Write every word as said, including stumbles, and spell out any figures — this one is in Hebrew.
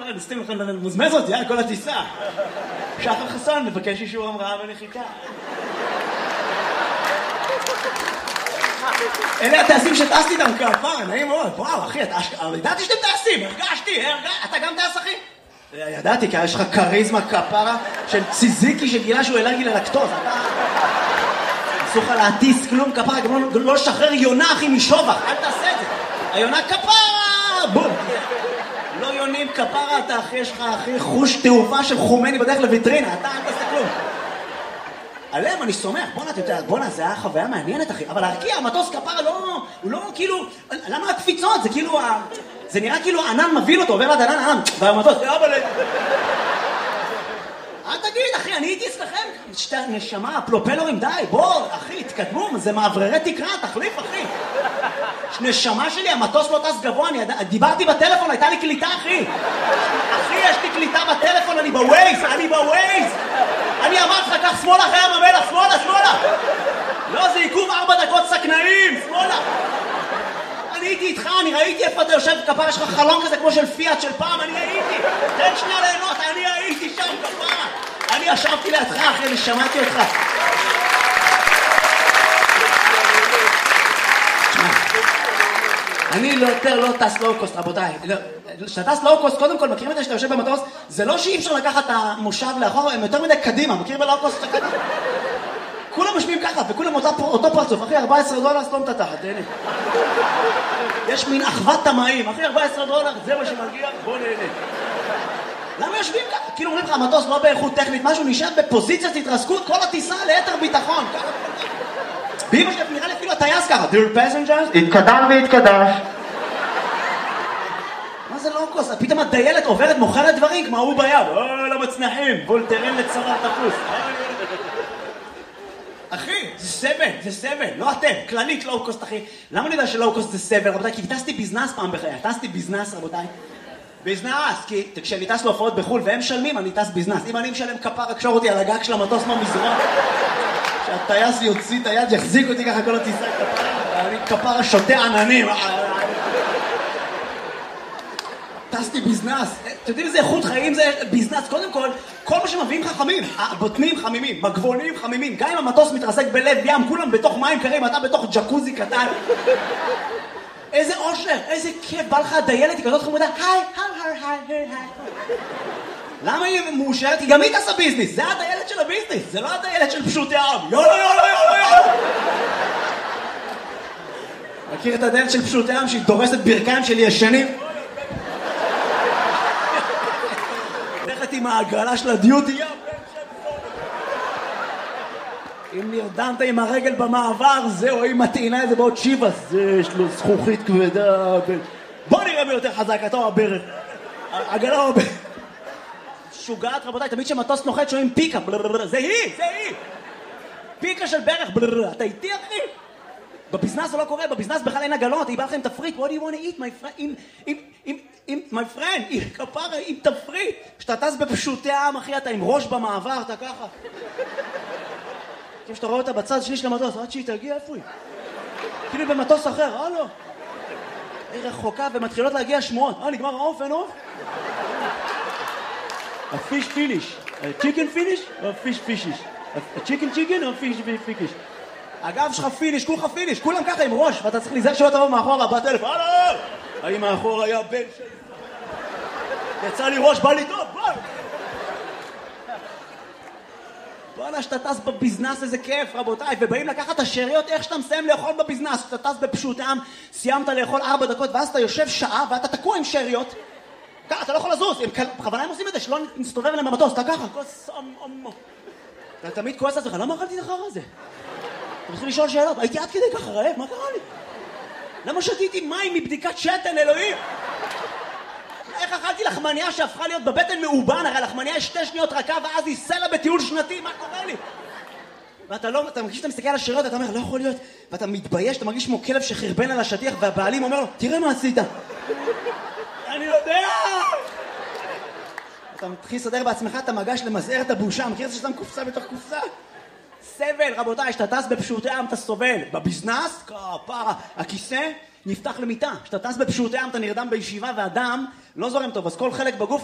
חבר'ה, נסתים לכם מוזמזות, יאללה, כל הטיסה. שחר חסון, מבקש אישור המראה ונחיתה. אלה הטייסים שטסתי איתם כפר, נעים מאוד. וואו, אחי, ידעתי שאתם טייסים, הרגשתי, אתה גם טייס, אחי? ידעתי, כי יש לך קריזמה כפרה של ציזיקי שגילה שהוא אלרגי ללקטוז. אסור לך להטיס כלום כפרה, גם לא לשחרר יונה, אחי, משובח, אל תעשה את זה. היונה כפרה, בום. לא יונים כפרה, אתה אחי, יש לך אחי חוש תעופה של חומני בדרך לויטרינה, אתה אל תעשה כלום. עליהם אני סומך, בוא'נה, אתה יודע, בוא'נה, זה היה חוויה מעניינת, אחי. אבל להרקיע, המטוס כפרה לא, הוא לא כאילו, למה הקפיצות? זה כאילו, זה נראה כאילו הענן מבין אותו, עובר עד ענן, ענן, והמטוס, אבל... אל תגיד, אחי, אני הייתי אצלכם, שתי נשמה, פלופלורים, די, בוא, אחי, תקדמו, זה מעבררי תקרה, תחליף, אחי. נשמה שלי, המטוס לא טס גבוה, אני דיברתי בטלפון, הייתה לי קליטה, אחי. אחי, יש לי קליטה בטלפון, אני בווייז, אני בווייז. אני אמרתי לך, כך שמאלה אחרי ים המלח, שמאלה, שמאלה. לא, זה עיכוב ארבע דקות סכנאים, שמאלה. אני הייתי איתך, אני ראיתי איפה אתה יושב כפרה, יש לך חלום כזה כמו של פיאט של פעם, אני הייתי. תן שנייה ליהנות, אני הייתי שם כפרה. אני ישבתי לידך, אחי, אני שמעתי אותך. אני לא יותר לא טס לואו-קוסט, רבותיי. כשאתה טס לואו-קוסט, קודם כל, מכירים את זה שאתה יושב במטוס, זה לא שאי אפשר לקחת את המושב לאחור, הם יותר מדי קדימה, מכירים בלואו-קוסט? כולם משמיעים ככה, וכולם אותו פרצוף. אחי, ארבע עשרה דולר, סתום את התחת, תהנה. יש מין אחוות תמאים. אחי, ארבע עשרה דולר, זה מה שמגיע, בוא נהנה. למה יושבים ככה? כאילו אומרים לך, המטוס לא באיכות טכנית, משהו נשאר בפוזיציית התרסקות, כל הטיסה ליתר ביטחון. באמא שלי נראה לי אפילו הטייס ככה. Dear passengers, התקדם והתקדש. מה זה לואו-קוסט? פתאום הדיילת עוברת, מוכרת דברים, כמו הוא ביד. אוי, לא מצנחים, וולטרן לצוואר תפוס. אחי, זה סבל, זה סבל, לא אתם, כללית לואו-קוסט, אחי. למה אני יודע שלואו-קוסט זה סבל, רבותיי? כי טסתי ביזנס פעם בחיי, טסתי ביזנס, רבותיי. ביזנס, כי כשאני טס להופעות בחול והם משלמים, אני טס ביזנס. אם אני משלם כפר, הקשור אותי על הגג של המטוס מהמזרון. שהטייס יוציא את היד, יחזיק אותי ככה כל הטיסה כפר. אני כפר שותה עננים. טסתי ביזנס. אתם יודעים איזה איכות חיים זה ביזנס? קודם כל, כל מה שמביאים חכמים. הבוטנים חמימים, מגבונים חמימים. גם אם המטוס מתרסק בלב ים, כולם בתוך מים קרים, אתה בתוך ג'קוזי קטן. איזה אושר, איזה כיף, בא לך הדיילת, היא כזאת חמודה, היי, היי, היי, היי, היי. למה היא מאושרת? היא גם היא תעשה ביזנס, זה הדיילת של הביזנס, זה לא הדיילת של פשוטי העם. יאללה, יאללה, יאללה, יאללה. מכיר את הדיילת של פשוטי העם שהיא דורסת ברכיים של ישנים? הולכת עם העגלה של הדיוטי, ים. אם נרדמת עם הרגל במעבר, זהו, אם מטעינה איזה בעוד שיבס, זה יש לו זכוכית כבדה. בוא נראה מי יותר חזק, אתה או הברך. עגלה או הברך. שוגעת, רבותיי, תמיד שמטוס נוחת שומעים פיקה, זה היא, זה היא. פיקה של ברך, אתה איתי, אחי? בביזנס זה לא קורה, בביזנס בכלל אין עגלות, היא בא לכם תפריט, what do you want to eat, my friend, עם, עם, עם, עם, my friend, עם כפרה, עם תפריט. כשאתה טס בפשוטי העם, אחי, אתה עם ראש במעבר, אתה ככה. כאילו שאתה רואה אותה בצד שלי של המטוס, עד שהיא תגיע, איפה היא? כאילו במטוס אחר, אה לא. היא רחוקה ומתחילות להגיע שמועות. אה, נגמר העוף, אין עוף? הפיש פיניש. צ'יקן פיניש או פיש פישיש? הצ'יקן צ'יקן או פיש פישיש? הגב שלך פיניש, כולך פיניש, כולם ככה עם ראש, ואתה צריך להיזהר שלא תבוא מאחורה, בטלף, הלו! האם מאחור היה בן שלי? יצא לי ראש, בא לי טוב, בוא! בוא'נה, שאתה טס בביזנס, איזה כיף, רבותיי, ובאים לקחת את השאריות, איך שאתה מסיים לאכול בביזנס, שאתה טס בפשוט העם, סיימת לאכול ארבע דקות, ואז אתה יושב שעה, ואתה תקוע עם שאריות, ככה, אתה לא יכול לזוז, בכוונה הם עושים את זה, שלא נסתובב אליהם במטוס, אתה ככה, כוס אמו. אתה תמיד כועס לעצמך, למה אכלתי את החרא הזה? אתה מתחיל לשאול שאלות, הייתי עד כדי ככה רעב, מה קרה לי? למה שתיתי מים מבדיקת שתן, אלוהים? איך אכלתי לחמניה שהפכה להיות בבטן מאובן, הרי לחמניה יש שתי שניות רכה ואז היא סלע בטיול שנתי, מה קורה לי? ואתה לא, אתה מרגיש שאתה מסתכל על השאריות, אתה אומר, לא יכול להיות, ואתה מתבייש, אתה מרגיש כמו כלב שחרבן על השטיח, והבעלים אומר לו, תראה מה עשית. אני יודע! אתה מתחיל לסדר בעצמך, אתה מגש למזער את הבושה, מכיר את זה שאתה מקופסה בתוך קופסה? סבל, רבותיי, שאתה טס בפשוטי העם, אתה סובל. בביזנס, כפרה, הכיסא נפתח למיטה. שאתה טס בפשוטי העם, אתה נרדם בישיבה, והדם לא זורם טוב, אז כל חלק בגוף